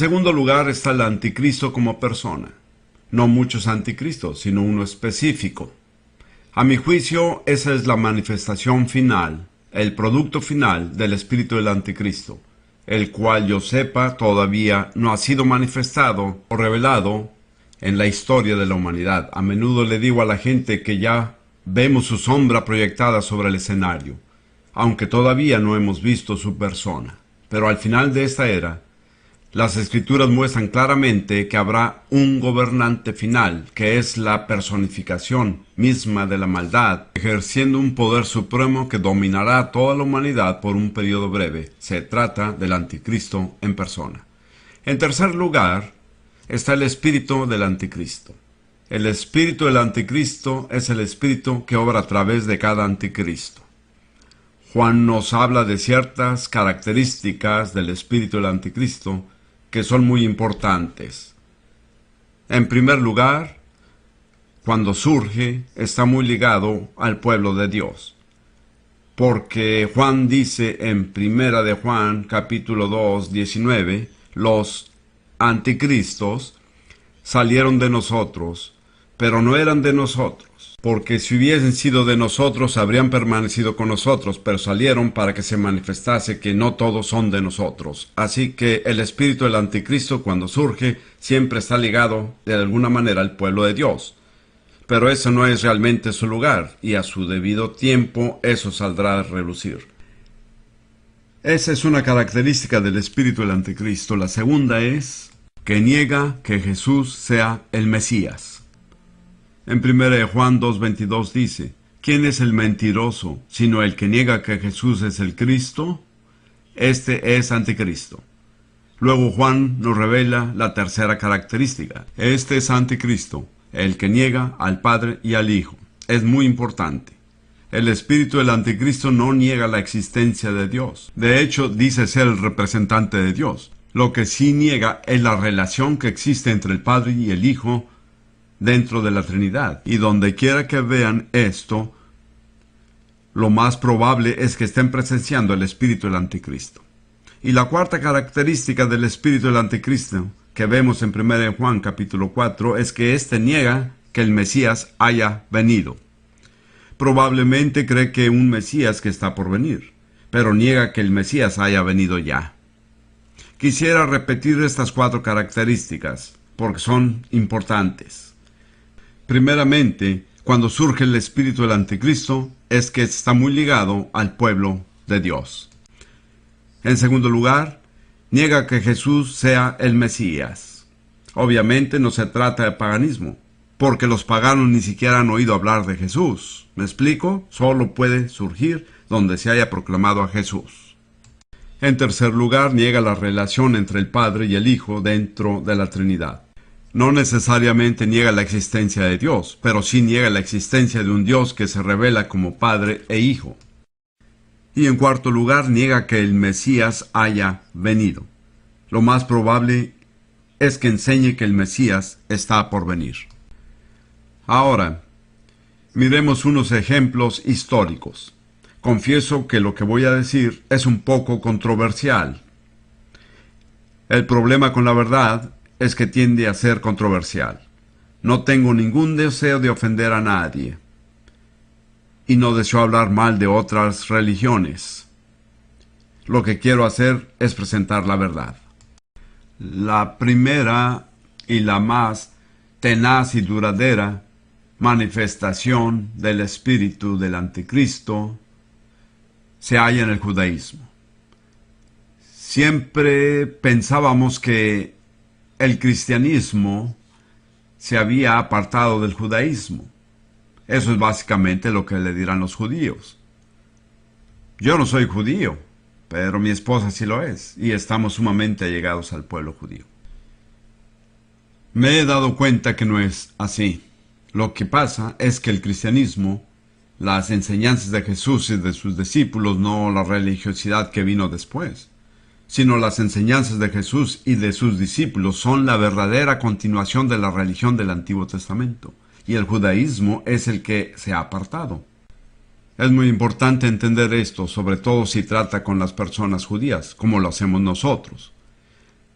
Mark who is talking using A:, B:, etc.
A: En segundo lugar está el anticristo como persona. No muchos anticristos, sino uno específico. A mi juicio, esa es la manifestación final, el producto final del espíritu del anticristo, el cual yo sepa todavía no ha sido manifestado o revelado en la historia de la humanidad. A menudo le digo a la gente que ya vemos su sombra proyectada sobre el escenario, aunque todavía no hemos visto su persona. Pero al final de esta era, las Escrituras muestran claramente que habrá un gobernante final, que es la personificación misma de la maldad, ejerciendo un poder supremo que dominará a toda la humanidad por un periodo breve. Se trata del anticristo en persona. En tercer lugar, está el espíritu del anticristo. El espíritu del anticristo es el espíritu que obra a través de cada anticristo. Juan nos habla de ciertas características del espíritu del anticristo que son muy importantes. En primer lugar, cuando surge, está muy ligado al pueblo de Dios. Porque Juan dice en Primera de Juan, capítulo 2, 19, los anticristos salieron de nosotros, pero no eran de nosotros. Porque si hubiesen sido de nosotros, habrían permanecido con nosotros, pero salieron para que se manifestase que no todos son de nosotros. Así que el espíritu del anticristo, cuando surge, siempre está ligado de alguna manera al pueblo de Dios. Pero eso no es realmente su lugar, y a su debido tiempo eso saldrá a relucir. Esa es una característica del espíritu del anticristo. La segunda es que niega que Jesús sea el Mesías. En 1 Juan 2:22 dice, ¿quién es el mentiroso, sino el que niega que Jesús es el Cristo? Este es anticristo. Luego Juan nos revela la tercera característica. Este es anticristo, el que niega al Padre y al Hijo. Es muy importante. El espíritu del anticristo no niega la existencia de Dios. De hecho, dice ser el representante de Dios. Lo que sí niega es la relación que existe entre el Padre y el Hijo dentro de la Trinidad. Y donde quiera que vean esto, lo más probable es que estén presenciando el espíritu del anticristo. Y la cuarta característica del espíritu del anticristo que vemos en 1 Juan capítulo 4 es que éste niega que el Mesías haya venido. Probablemente cree que un Mesías que está por venir, pero niega que el Mesías haya venido ya. Quisiera repetir estas cuatro características porque son importantes. Primeramente, cuando surge el espíritu del anticristo, es que está muy ligado al pueblo de Dios. En segundo lugar, niega que Jesús sea el Mesías. Obviamente no se trata de paganismo, porque los paganos ni siquiera han oído hablar de Jesús. ¿Me explico? Solo puede surgir donde se haya proclamado a Jesús. En tercer lugar, niega la relación entre el Padre y el Hijo dentro de la Trinidad. No necesariamente niega la existencia de Dios, pero sí niega la existencia de un Dios que se revela como Padre e Hijo. Y en cuarto lugar, niega que el Mesías haya venido. Lo más probable es que enseñe que el Mesías está por venir. Ahora, miremos unos ejemplos históricos. Confieso que lo que voy a decir es un poco controversial. El problema con la verdad es que tiende a ser controversial. No tengo ningún deseo de ofender a nadie. Y no deseo hablar mal de otras religiones. Lo que quiero hacer es presentar la verdad. La primera y la más tenaz y duradera manifestación del espíritu del anticristo se halla en el judaísmo. Siempre pensábamos que el cristianismo se había apartado del judaísmo. Eso es básicamente lo que le dirán los judíos. Yo no soy judío, pero mi esposa sí lo es, y estamos sumamente allegados al pueblo judío. Me he dado cuenta que no es así. Lo que pasa es que el cristianismo, las enseñanzas de Jesús y de sus discípulos, no la religiosidad que vino después, sino las enseñanzas de Jesús y de sus discípulos son la verdadera continuación de la religión del Antiguo Testamento, y el judaísmo es el que se ha apartado. Es muy importante entender esto, sobre todo si trata con las personas judías, como lo hacemos nosotros.